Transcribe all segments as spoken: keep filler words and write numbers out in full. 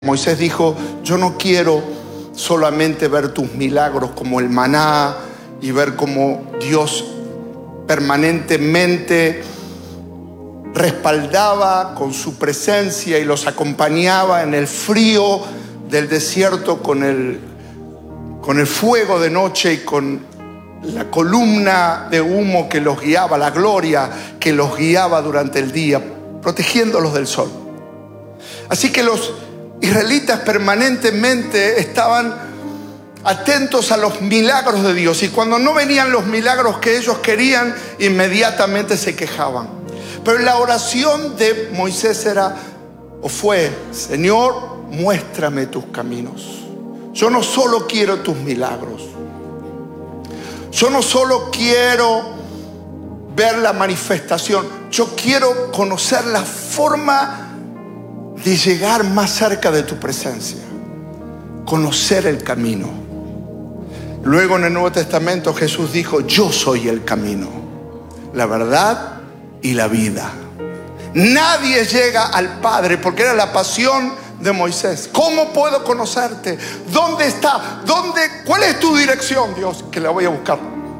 Moisés dijo: yo no quiero solamente ver tus milagros como el maná y ver cómo Dios permanentemente respaldaba con su presencia y los acompañaba en el frío del desierto con el, con el fuego de noche y con la columna de humo que los guiaba, la gloria que los guiaba durante el día, protegiéndolos del sol. Así que los israelitas permanentemente estaban atentos a los milagros de Dios, y cuando no venían los milagros que ellos querían, inmediatamente se quejaban. Pero la oración de Moisés era o fue: Señor, muéstrame tus caminos. Yo no solo quiero tus milagros, yo no solo quiero ver la manifestación, yo quiero conocer la forma de llegar más cerca de tu presencia, conocer el camino. Luego en el Nuevo Testamento Jesús dijo: yo soy el camino, la verdad y la vida. Nadie llega al Padre, porque era la pasión de Moisés. ¿Cómo puedo conocerte? ¿Dónde está? ¿Dónde? ¿Cuál es tu dirección, Dios? Que la voy a buscar.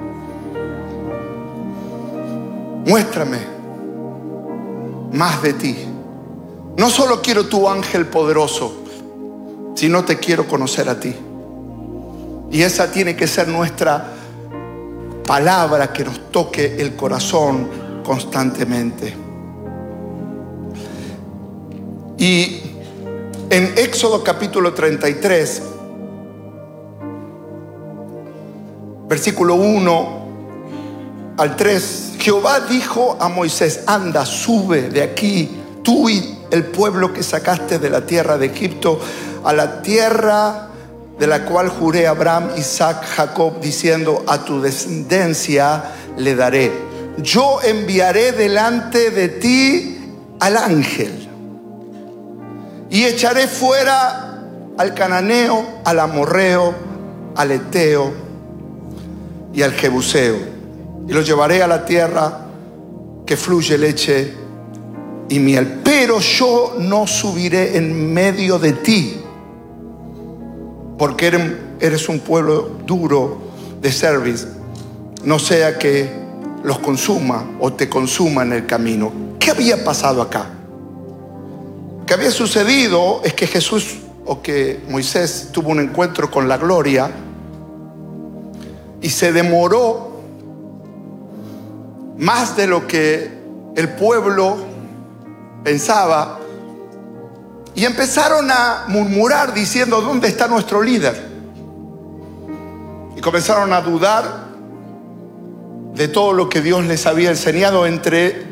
Muéstrame más de ti. No solo quiero tu ángel poderoso, sino te quiero conocer a ti. Y esa tiene que ser nuestra palabra que nos toque el corazón constantemente. Y en Éxodo capítulo treinta y tres, versículo uno al tres, Jehová dijo a Moisés: anda, sube de aquí, tú y el pueblo que sacaste de la tierra de Egipto, a la tierra de la cual juré a Abraham, Isaac, Jacob, diciendo: a tu descendencia le daré. Yo enviaré delante de ti al ángel, y echaré fuera al cananeo, al amorreo, al eteo y al jebuseo, y los llevaré a la tierra que fluye leche y miel. Pero yo no subiré en medio de ti, porque eres, eres un pueblo duro de cerviz, no sea que los consuma o te consuma en el camino. ¿Qué había pasado acá? Lo que había sucedido es que Jesús, o que Moisés, tuvo un encuentro con la gloria y se demoró más de lo que el pueblo pensaba, y empezaron a murmurar diciendo: ¿dónde está nuestro líder? Y comenzaron a dudar de todo lo que Dios les había enseñado. Entre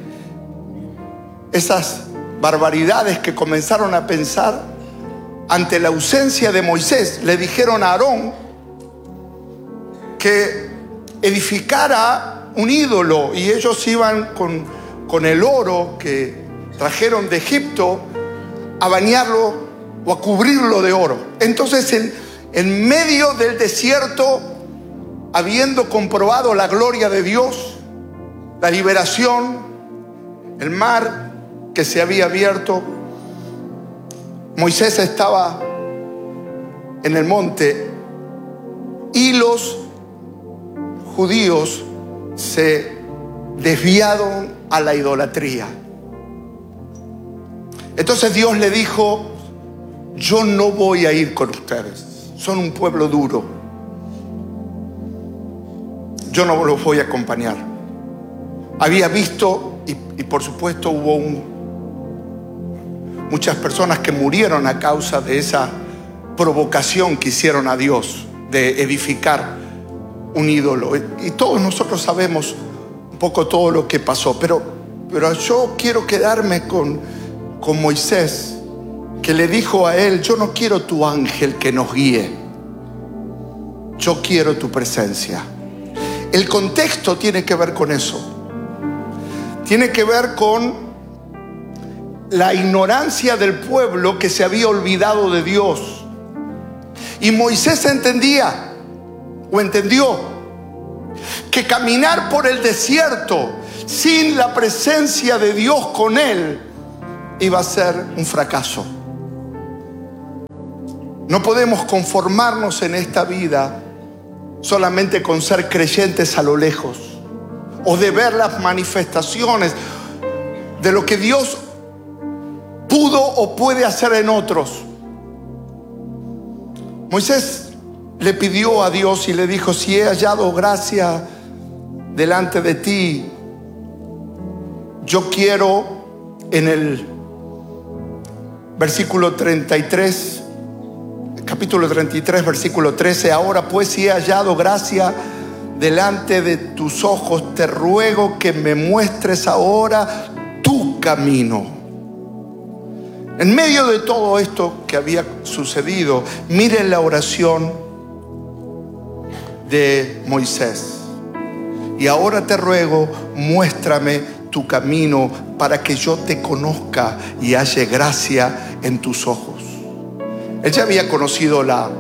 esas barbaridades que comenzaron a pensar, ante la ausencia de Moisés, le dijeron a Aarón que edificara un ídolo, y ellos iban con, con el oro que trajeron de Egipto a bañarlo o a cubrirlo de oro. Entonces, en, en medio del desierto, habiendo comprobado la gloria de Dios, la liberación, el mar que se había abierto, Moisés estaba en el monte, y los judíos se desviaron a la idolatría. Entonces Dios le dijo: yo no voy a ir con ustedes, son un pueblo duro, yo no los voy a acompañar. Había visto, y, y por supuesto hubo un, muchas personas que murieron a causa de esa provocación que hicieron a Dios de edificar un ídolo, y todos nosotros sabemos un poco todo lo que pasó. Pero, pero yo quiero quedarme con, con Moisés, que le dijo a él: yo no quiero tu ángel que nos guíe, yo quiero tu presencia. El contexto tiene que ver con eso, tiene que ver con la ignorancia del pueblo que se había olvidado de Dios. Y Moisés entendía, o entendió, que caminar por el desierto sin la presencia de Dios con él iba a ser un fracaso. No podemos conformarnos en esta vida solamente con ser creyentes a lo lejos o de ver las manifestaciones de lo que Dios pudo o puede hacer en otros. Moisés le pidió a Dios y le dijo: si he hallado gracia delante de ti, yo quiero, en el versículo treinta y tres, capítulo treinta y tres, versículo trece, ahora pues, si he hallado gracia delante de tus ojos, te ruego que me muestres ahora tu camino. En medio de todo esto que había sucedido, miren la oración de Moisés. Y ahora te ruego, muéstrame tu camino para que yo te conozca y halle gracia en tus ojos. Él ya había conocido la,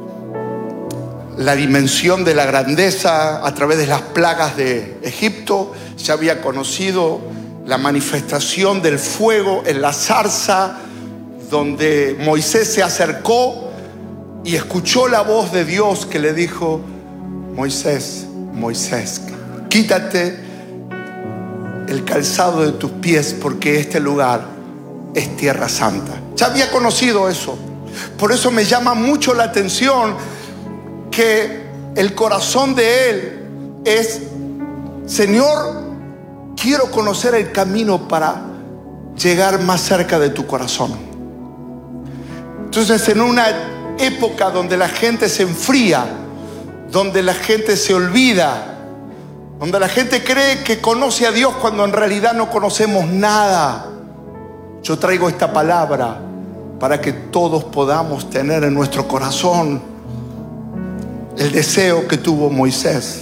la dimensión de la grandeza a través de las plagas de Egipto. Ya había conocido la manifestación del fuego en la zarza, donde Moisés se acercó y escuchó la voz de Dios que le dijo: Moisés, Moisés, quítate el calzado de tus pies, porque este lugar es tierra santa. Ya había conocido eso. Por eso me llama mucho la atención que el corazón de él es: Señor, quiero conocer el camino para llegar más cerca de tu corazón. Entonces, en una época donde la gente se enfría, donde la gente se olvida, donde la gente cree que conoce a Dios cuando en realidad no conocemos nada, yo traigo esta palabra para que todos podamos tener en nuestro corazón el deseo que tuvo Moisés.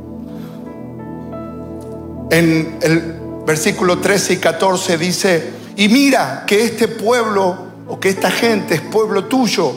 En el versículo trece y catorce dice: y mira que este pueblo, o que esta gente, es pueblo tuyo.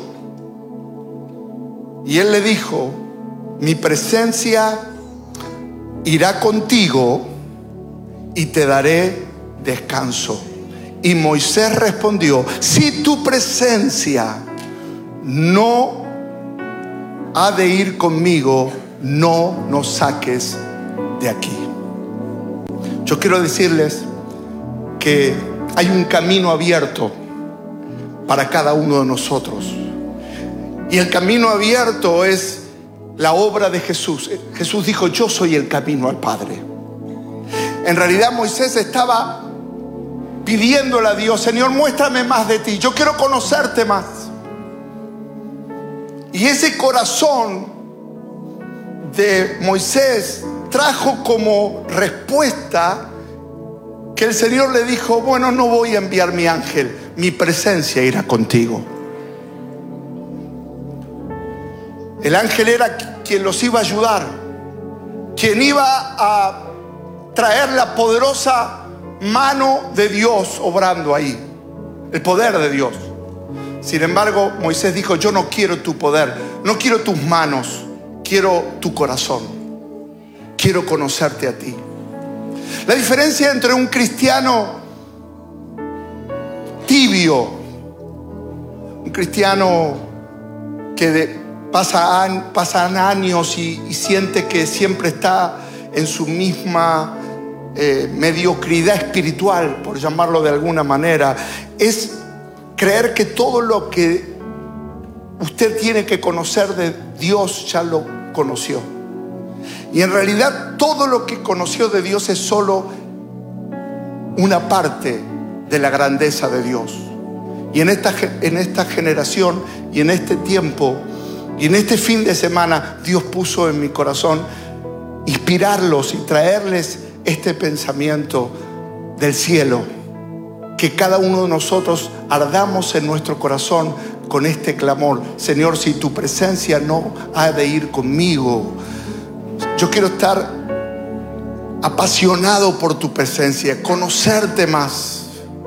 Y él le dijo: mi presencia irá contigo y te daré descanso. Y Moisés respondió: si tu presencia no ha de ir conmigo, no nos saques de aquí. Yo quiero decirles que hay un camino abierto para cada uno de nosotros. Y el camino abierto es la obra de Jesús. Jesús dijo: yo soy el camino al Padre. En realidad Moisés estaba pidiéndole a Dios: Señor, muéstrame más de ti, yo quiero conocerte más. Y ese corazón de Moisés trajo como respuesta que el Señor le dijo: bueno, no voy a enviar mi ángel, mi presencia irá contigo. El ángel era quien los iba a ayudar, quien iba a traer la poderosa mano de Dios obrando ahí, el poder de Dios. Sin embargo, Moisés dijo: yo no quiero tu poder, no quiero tus manos, quiero tu corazón, quiero conocerte a ti. La diferencia entre un cristiano tibio, un cristiano que de, pasa an, pasan años y, y siente que siempre está en su misma eh, mediocridad espiritual, por llamarlo de alguna manera, es creer que todo lo que usted tiene que conocer de Dios ya lo conoció. Y en realidad todo lo que conoció de Dios es solo una parte de la grandeza de Dios. Y en esta, en esta generación y en este tiempo y en este fin de semana, Dios puso en mi corazón inspirarlos y traerles este pensamiento del cielo. Que cada uno de nosotros ardamos en nuestro corazón con este clamor: Señor, si tu presencia no ha de ir conmigo, yo quiero estar apasionado por tu presencia, conocerte más,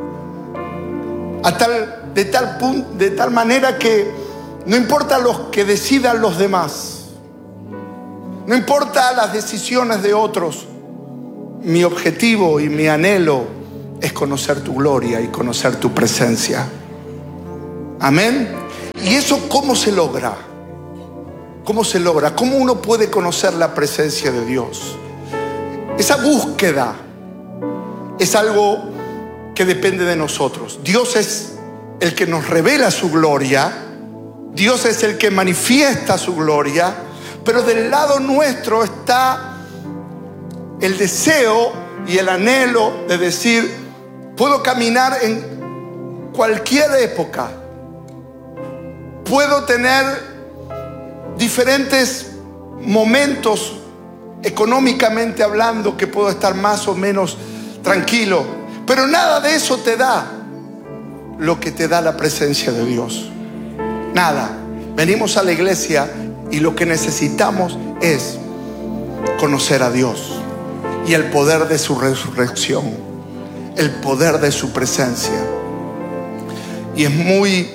a tal, de, tal punto, de tal manera que no importa lo que decidan los demás, no importa las decisiones de otros, mi objetivo y mi anhelo es conocer tu gloria y conocer tu presencia. Amén. ¿Y eso cómo se logra? ¿Cómo se logra? ¿Cómo uno puede conocer la presencia de Dios? Esa búsqueda es algo que depende de nosotros. Dios es el que nos revela su gloria. Dios es el que manifiesta su gloria. Pero del lado nuestro está el deseo y el anhelo de decir: puedo caminar en cualquier época. Puedo tener diferentes momentos económicamente hablando, que puedo estar más o menos tranquilo, pero nada de eso te da lo que te da la presencia de Dios. Nada. Venimos a la iglesia y lo que necesitamos es conocer a Dios y el poder de su resurrección, el poder de su presencia. Y es muy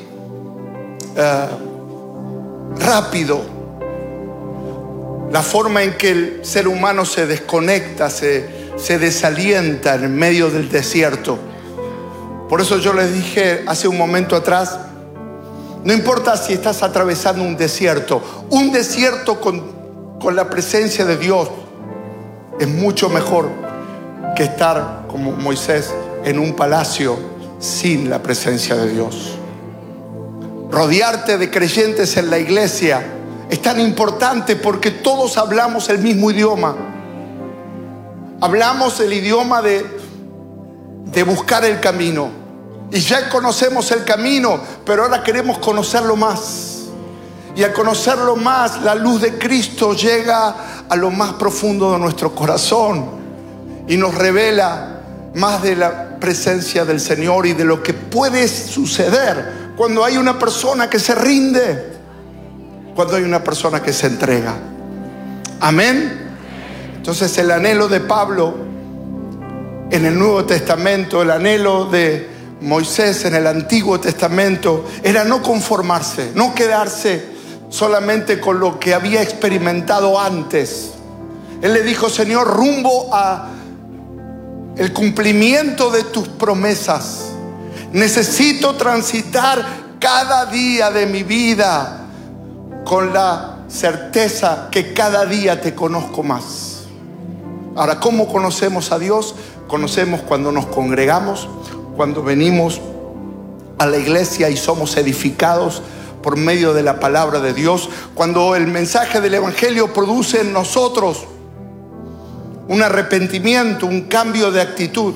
uh, rápido la forma en que el ser humano se desconecta, se, se desalienta en medio del desierto. Por eso yo les dije hace un momento atrás, no importa si estás atravesando un desierto, un desierto con, con la presencia de Dios es mucho mejor que estar como Moisés en un palacio sin la presencia de Dios. Rodearte de creyentes en la iglesia es tan importante porque todos hablamos el mismo idioma. Hablamos el idioma de, de buscar el camino. Y ya conocemos el camino, pero ahora queremos conocerlo más. Y al conocerlo más, la luz de Cristo llega a lo más profundo de nuestro corazón y nos revela más de la presencia del Señor y de lo que puede suceder cuando hay una persona que se rinde, cuando hay una persona que se entrega. Amén. Entonces el anhelo de Pablo en el Nuevo Testamento, el anhelo de Moisés en el Antiguo Testamento, era no conformarse, no quedarse solamente con lo que había experimentado antes. Él le dijo: Señor, rumbo a el cumplimiento de tus promesas, necesito transitar cada día de mi vida con la certeza que cada día te conozco más. Ahora, ¿cómo conocemos a Dios? Conocemos cuando nos congregamos, cuando venimos a la iglesia y somos edificados por medio de la palabra de Dios, cuando el mensaje del evangelio produce en nosotros un arrepentimiento, un cambio de actitud,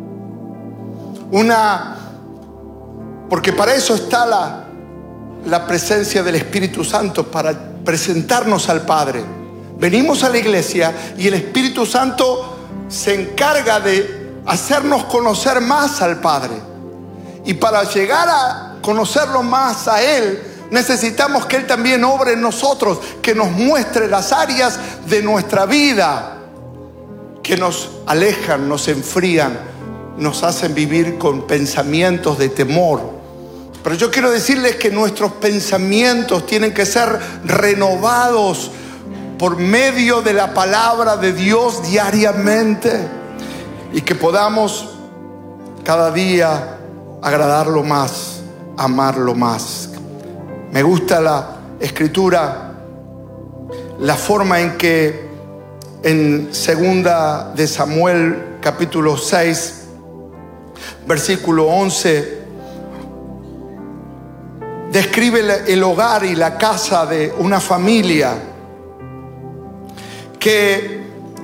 una porque para eso está la la presencia del Espíritu Santo, para presentarnos al Padre. Venimos a la iglesia y el Espíritu Santo se encarga de hacernos conocer más al Padre. Y para llegar a conocerlo más a Él, necesitamos que Él también obre en nosotros, que nos muestre las áreas de nuestra vida que nos alejan, nos enfrían, nos hacen vivir con pensamientos de temor. Pero yo quiero decirles que nuestros pensamientos tienen que ser renovados por medio de la palabra de Dios diariamente, y que podamos cada día agradarlo más, amarlo más. Me gusta la escritura, la forma en que en segunda de Samuel capítulo seis versículo once describe el hogar y la casa de una familia que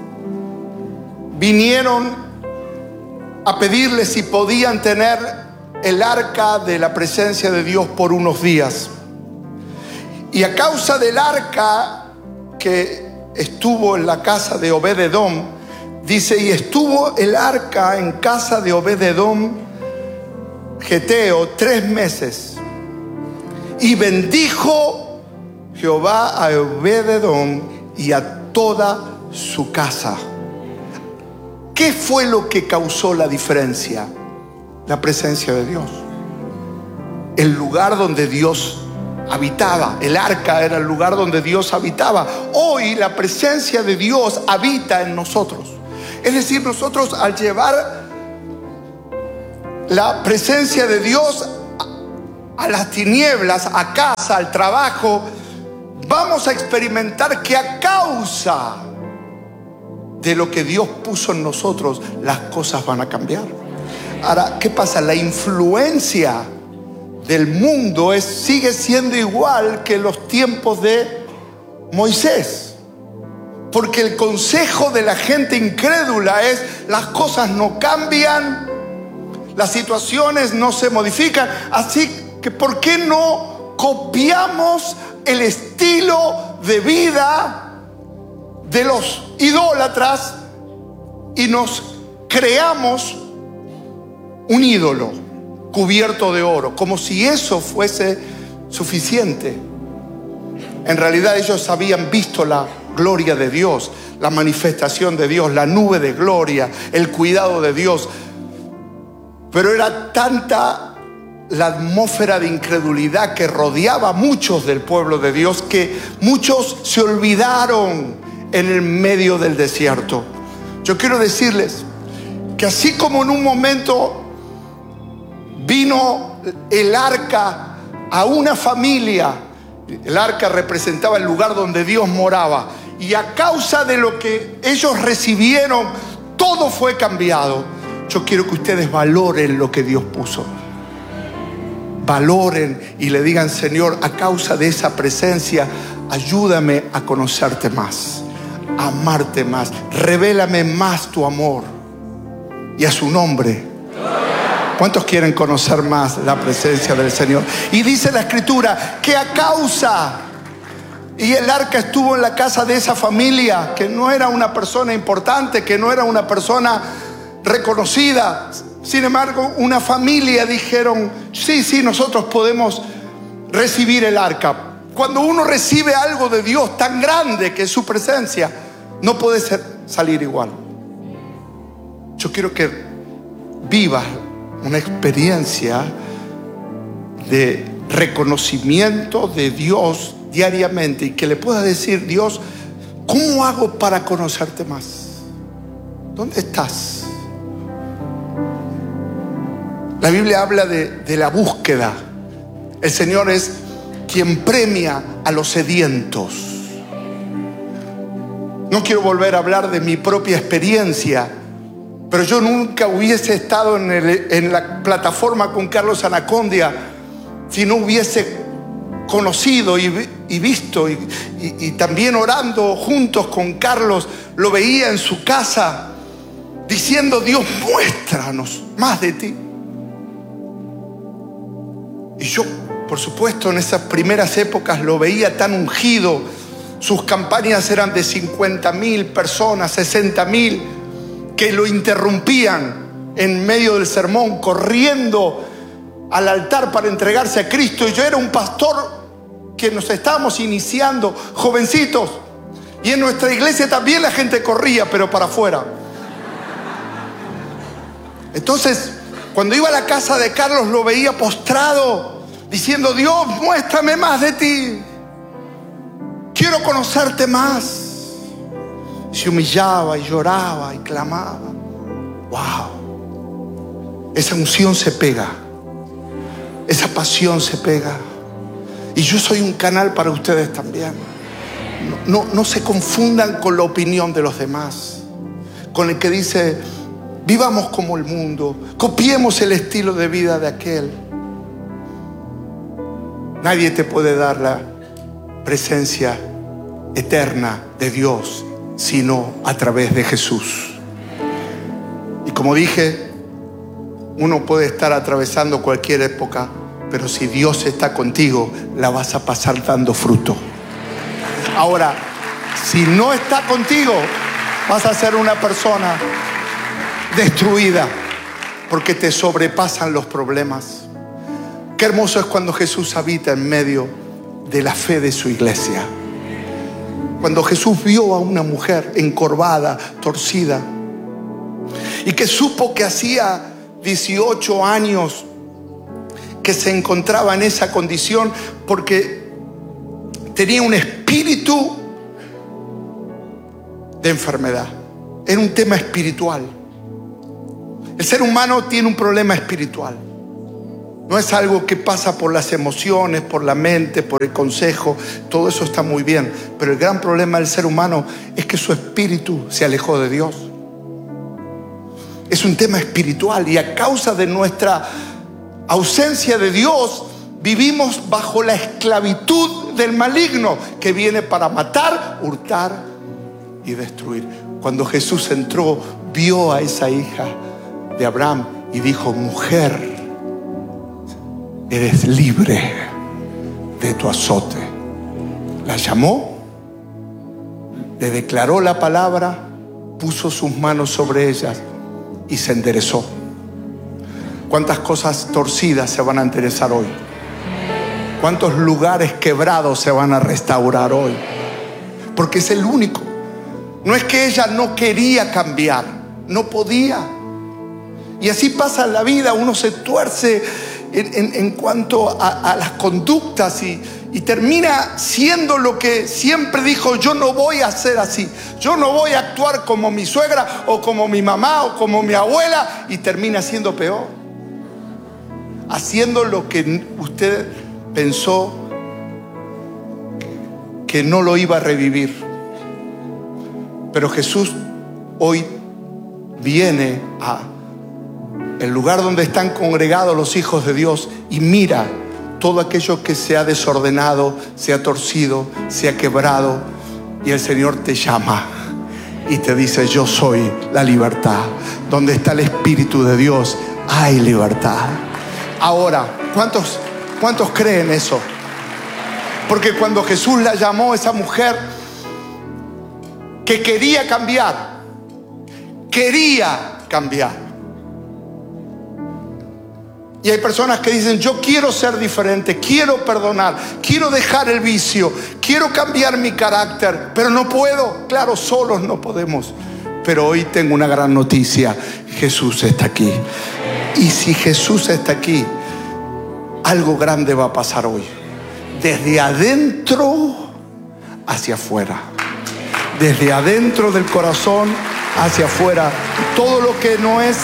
vinieron a pedirle si podían tener el arca de la presencia de Dios por unos días. Y a causa del arca que estuvo en la casa de Obed-edom, dice: y estuvo el arca en casa de Obed-edom Geteo tres meses. Y bendijo Jehová a Obed-edom y a toda su casa. ¿Qué fue lo que causó la diferencia? La presencia de Dios. El lugar donde Dios habitaba. El arca era el lugar donde Dios habitaba. Hoy la presencia de Dios habita en nosotros. Es decir, nosotros al llevar la presencia de Dios a las tinieblas, a casa, al trabajo, vamos a experimentar que a causa de lo que Dios puso en nosotros, las cosas van a cambiar. Ahora, ¿qué pasa? La influencia del mundo es, sigue siendo igual que los tiempos de Moisés. Porque el consejo de la gente incrédula es: las cosas no cambian, las situaciones no se modifican, así que ¿por qué no copiamos el estilo de vida de los idólatras y nos creamos un ídolo cubierto de oro, como si eso fuese suficiente? En realidad ellos habían visto la gloria de Dios, la manifestación de Dios, la nube de gloria, el cuidado de Dios. Pero era tanta la atmósfera de incredulidad que rodeaba a muchos del pueblo de Dios que muchos se olvidaron en el medio del desierto. Yo quiero decirles que así como en un momento vino el arca a una familia, el arca representaba el lugar donde Dios moraba, y a causa de lo que ellos recibieron, todo fue cambiado. Yo quiero que ustedes valoren lo que Dios puso. Valoren y le digan: Señor, a causa de esa presencia, ayúdame a conocerte más, a amarte más, revélame más tu amor. Y a su nombre. ¿Cuántos quieren conocer más la presencia del Señor? Y dice la Escritura que a causa, y el arca estuvo en la casa de esa familia, que no era una persona importante, que no era una persona reconocida. Sin embargo, una familia dijeron: sí, sí, nosotros podemos recibir el arca. Cuando uno recibe algo de Dios tan grande que es su presencia, no puede ser, salir igual. Yo quiero que vivas una experiencia de reconocimiento de Dios diariamente y que le puedas decir: Dios, ¿cómo hago para conocerte más? ¿Dónde estás? La Biblia habla de, de la búsqueda. El Señor es quien premia a los sedientos. No quiero volver a hablar de mi propia experiencia, pero yo nunca hubiese estado en, el, en la plataforma con Carlos Anacondia si no hubiese conocido y, y visto y, y, y también orando juntos con Carlos. Lo veía en su casa diciendo: Dios, muéstranos más de ti. Y yo, por supuesto, en esas primeras épocas lo veía tan ungido. Sus campañas eran de cincuenta mil personas, sesenta mil, que lo interrumpían en medio del sermón, corriendo al altar para entregarse a Cristo. Y yo era un pastor que nos estábamos iniciando, jovencitos, y en nuestra iglesia también la gente corría, pero para afuera. Entonces, cuando iba a la casa de Carlos, lo veía postrado, diciendo: Dios, muéstrame más de ti, quiero conocerte más. Se humillaba y lloraba y clamaba. Wow, esa unción se pega, esa pasión se pega. Y yo soy un canal para ustedes también. No, no, no se confundan con la opinión de los demás, con el que dice: vivamos como el mundo, copiemos el estilo de vida de aquel. Nadie te puede dar la presencia eterna de Dios sino a través de Jesús. Y como dije, uno puede estar atravesando cualquier época, pero si Dios está contigo, la vas a pasar dando fruto. Ahora, si no está contigo, vas a ser una persona destruida, porque te sobrepasan los problemas. Qué hermoso es cuando Jesús habita en medio de la fe de su iglesia. Cuando Jesús vio a una mujer encorvada, torcida, y que supo que hacía dieciocho años que se encontraba en esa condición, porque tenía un espíritu de enfermedad. Era un tema espiritual. El ser humano tiene un problema espiritual. No es algo que pasa por las emociones, por la mente, por el consejo. Todo eso está muy bien. Pero el gran problema del ser humano es que su espíritu se alejó de Dios. Es un tema espiritual, y a causa de nuestra ausencia de Dios, vivimos bajo la esclavitud del maligno, que viene para matar, hurtar y destruir. Cuando Jesús entró, vio a esa hija de Abraham y dijo: mujer, eres libre de tu azote. La llamó, le declaró la palabra, puso sus manos sobre ellas y se enderezó. ¿Cuántas cosas torcidas se van a enderezar hoy? ¿Cuántos lugares quebrados se van a restaurar hoy? Porque es el único. No es que ella no quería cambiar, no podía. Y así pasa en la vida. Uno se tuerce en, en, en cuanto a, a las conductas y, y termina siendo lo que siempre dijo: yo no voy a ser así, yo no voy a actuar como mi suegra o como mi mamá o como mi abuela, y termina siendo peor, haciendo lo que usted pensó que no lo iba a revivir. Pero Jesús hoy viene a el lugar donde están congregados los hijos de Dios y mira todo aquello que se ha desordenado, se ha torcido, se ha quebrado, y el Señor te llama y te dice: yo soy la libertad. Donde está el Espíritu de Dios hay libertad. Ahora, ¿cuántos, cuántos creen eso? Porque cuando Jesús la llamó, esa mujer que quería cambiar, quería cambiar. Y hay personas que dicen: yo quiero ser diferente, quiero perdonar, quiero dejar el vicio, quiero cambiar mi carácter, pero no puedo. Claro, solos no podemos. Pero hoy tengo una gran noticia: Jesús está aquí. Y si Jesús está aquí, algo grande va a pasar hoy. Desde adentro hacia afuera. Desde adentro del corazón hacia afuera. Todo lo que no es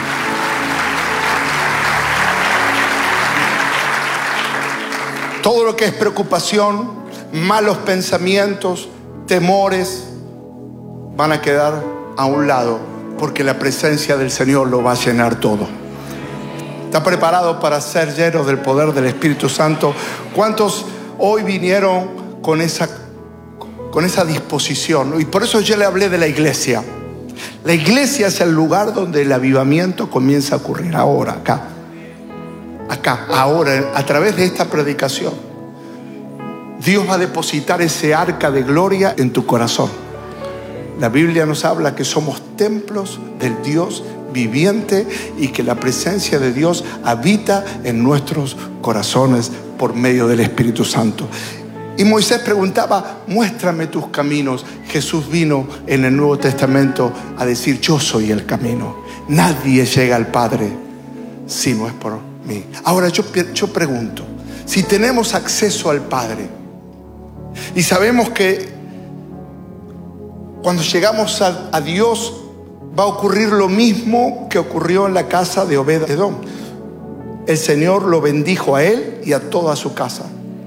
Todo lo que es preocupación, malos pensamientos, temores, van a quedar a un lado, porque la presencia del Señor lo va a llenar todo. ¿Está preparado para ser lleno del poder del Espíritu Santo? ¿Cuántos hoy vinieron con esa, con esa disposición? Y por eso yo le hablé de la iglesia. La iglesia es el lugar donde el avivamiento comienza a ocurrir ahora, acá. Acá, ahora, a través de esta predicación, Dios va a depositar ese arca de gloria en tu corazón. La Biblia nos habla que somos templos del Dios viviente y que la presencia de Dios habita en nuestros corazones por medio del Espíritu Santo. Y Moisés preguntaba: muéstrame tus caminos. Jesús vino en el Nuevo Testamento a decir: yo soy el camino. Nadie llega al Padre si no es por mí. Ahora yo, yo pregunto, si tenemos acceso al Padre y sabemos que cuando llegamos a, a Dios va a ocurrir lo mismo que ocurrió en la casa de Obed-Edom. El Señor lo bendijo a él y a toda su casa.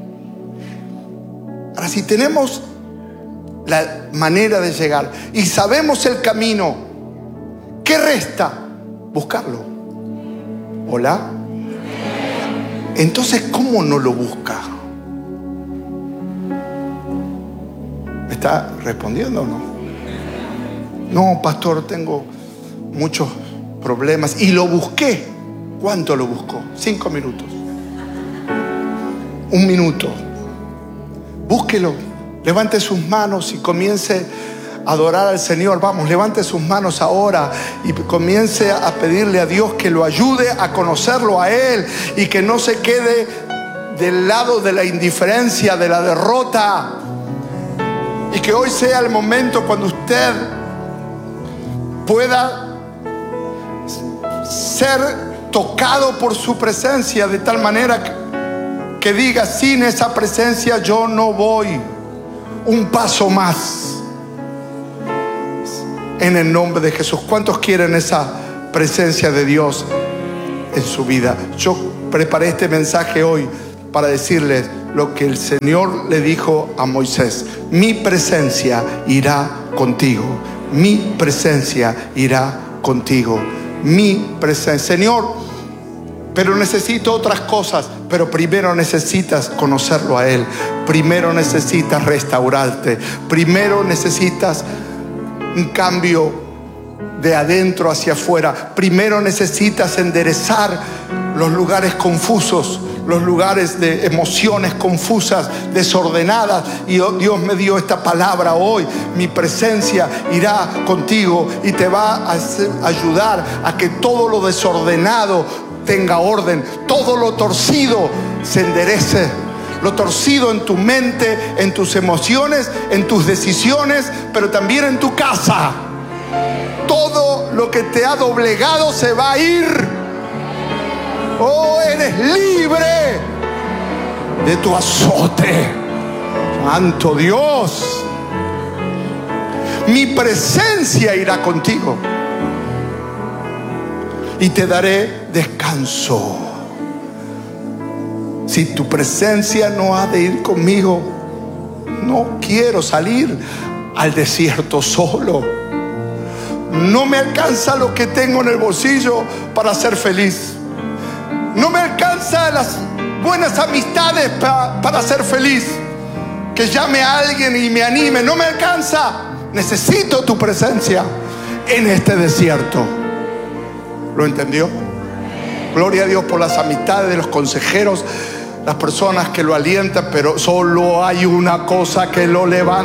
Ahora, si tenemos la manera de llegar y sabemos el camino, ¿qué resta? Buscarlo. ¿Hola? Entonces, ¿cómo no lo busca? ¿Me está respondiendo o no? No, pastor, tengo muchos problemas y lo busqué. ¿Cuánto lo buscó? Cinco minutos. Un minuto. Búsquelo. Levante sus manos y comience a adorar al Señor. Vamos, levante sus manos ahora y comience a pedirle a Dios que lo ayude a conocerlo a Él y que no se quede del lado de la indiferencia, de la derrota. Y que hoy sea el momento cuando usted pueda ser tocado por su presencia, de tal manera que, que diga: sin esa presencia yo no voy un paso más. En el nombre de Jesús. ¿Cuántos quieren esa presencia de Dios? en su vida. Yo preparé este mensaje hoy para decirles lo que el Señor le dijo a Moisés: mi presencia irá contigo, mi presencia irá contigo, mi presencia. Señor, pero necesito otras cosas. Pero primero necesitas conocerlo a Él. Primero necesitas restaurarte. Primero necesitas un cambio de adentro hacia afuera. Primero necesitas enderezar los lugares confusos, los lugares de emociones confusas, desordenadas. Y Dios me dio esta palabra hoy: mi presencia irá contigo y te va a ayudar a que todo lo desordenado tenga orden, todo lo torcido se enderece. Lo torcido en tu mente, en tus emociones, en tus decisiones, pero también en tu casa. Todo lo que te ha doblegado se va a ir. Oh, eres libre de tu azote. Santo Dios, mi presencia irá contigo y te daré descanso. Si tu presencia no ha de ir conmigo, no quiero salir al desierto solo. No me alcanza lo que tengo en el bolsillo para ser feliz. No me alcanza las buenas amistades para, para ser feliz. Que llame a alguien y me anime. No me alcanza. Necesito tu presencia en este desierto. ¿Lo entendió? Gloria a Dios por las amistades de los consejeros, las personas que lo alientan, pero solo hay una cosa que lo levanta.